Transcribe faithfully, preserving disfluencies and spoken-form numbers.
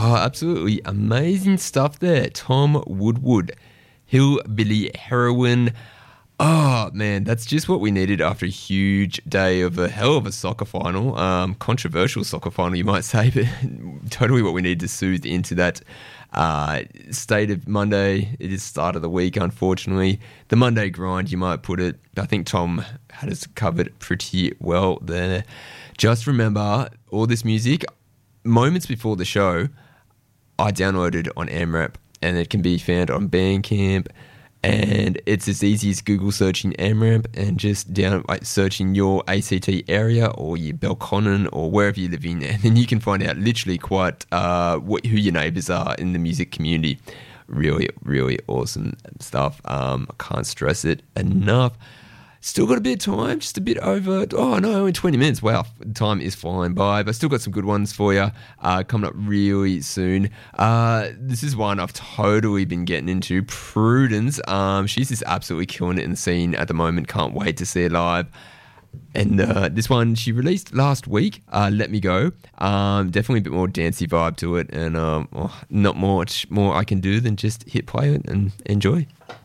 Oh, absolutely amazing stuff there. Tom Woodward, Hillbilly Heroine. Oh, man, that's just what we needed after a huge day of a hell of a soccer final. Um, controversial soccer final, you might say, but totally what we need to soothe into that uh, state of Monday. It is start of the week, unfortunately. The Monday grind, you might put it. I think Tom had us covered pretty well there. Just remember, all this music, moments before the show, I downloaded on AMRAP, and it can be found on Bandcamp. And it's as easy as Google searching AMRAP and just down like, searching your A C T area or your Belconnen or wherever you're living, and then you can find out literally quite uh, what, who your neighbours are in the music community. Really, really awesome stuff. Um, I can't stress it enough. Still got a bit of time, just a bit over, oh no, only twenty minutes. Wow, time is flying by, but still got some good ones for you uh, coming up really soon. Uh, this is one I've totally been getting into, Prudence. Um, she's just absolutely killing it in the scene at the moment. Can't wait to see her live. And uh, this one she released last week, uh, Let Me Go. Um, definitely a bit more dancey vibe to it, and um, oh, not much more I can do than just hit play it and enjoy.